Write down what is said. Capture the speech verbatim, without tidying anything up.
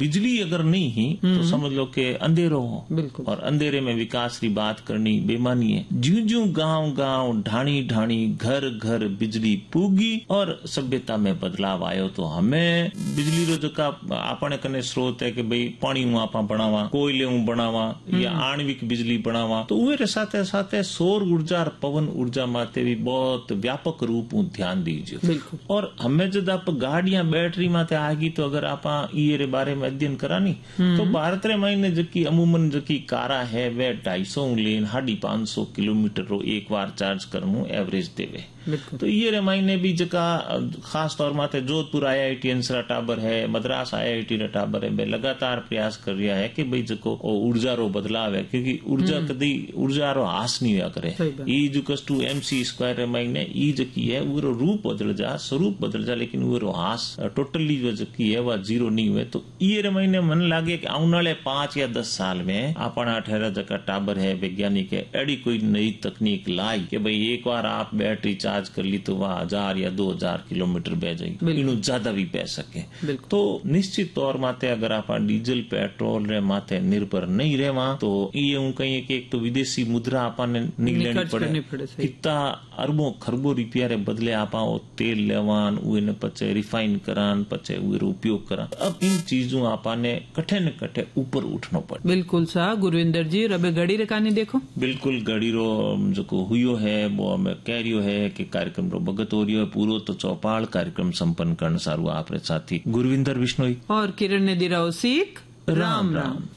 बिजली अगर नहीं ही तो समझ लो कि अंधेरो हो, बिल्कुल। और अंधेरे में विकास की बात करनी बेमानी है। ज्यू ज्यू गांव गांव ढाणी ढाणी घर घर बिजली पूगी और सभ्यता में बदलाव आयो। तो हमें बिजली रो जका आपने कने स्रोत है कि भाई पानी हूं आपा बनावा, कोयले हूं बनावा या आणविक बिजली बनावा, तो उरे साथे साथे सौर ऊर्जा और पवन ऊर्जा माते भी बहुत व्यापक रूप में ध्यान दीजिए। और हमें जब आप गाड़ियां बैटरी माते आएगी तो अगर आप ये बारे में अध्ययन करानी तो भारत रे महीने जकी अमूमन जकी कारा है वे ढाई सौ लेन हाडी पांच सौ किलोमीटर रो एक बार चार्ज करनू एवरेज देवे। तो ये रे महीने भी जका खास तौर माते जोधपुर आई आई टी अंसरा टाबर है, मद्रास आई आई टी रा टाबर है, वे लगातार प्रयास कर रहा है कि भाई जको ऊर्जा रो बदलाव है, क्योंकि ऊर्जा कदी ऊर्जा रो हास नहीं हुआ करे। ई जुकस टू एम सी स्क्वायर रे महीने ई जकी है वो रूप बदल जा, स्वरूप बदल जा, लेकिन वो हास टोटली जो जकी है वह जीरो नहीं हुए। तो ये रे महीने मन लागे कि आने वाले पांच या दस साल में अपना ठहरा जका टाबर है वैज्ञानिक है एडी कोई नई तकनीक लाई कि भाई एक बार आप बैटरी चार्ज कर ली तो वह हजार या दो हजार किलोमीटर बह जाएगी, इनू ज्यादा भी बह सके। तो निश्चित तौर माते अगर आप डीजल पेट्रोल रे माते निर्भर नहीं रहेवा तो ये हूँ कहीं कि एक तो विदेशी मुद्रा आपने नहीं लेनी पड़े, कितना अरबों खरबों रुपया रे बदले आप तेल लेवान उन पचे रिफाइन करान पचे उपयोग करा। अब इन चीजों आपने कठे न कठे ऊपर उठना पड़े। बिल्कुल सा गुरविंदर जी रबे गड़ी रे कानी देखो बिल्कुल गड़ी रो जो हुयो है वो हमें कह रियो है कि कार्यक्रम रो भगत हो रियो है पूरो तो चौपाल कार्यक्रम संपन्न करने सारू आप रे साथी गुरविंदर बिश्नोई और किरण ने दिराओ सीख। राम राम, राम।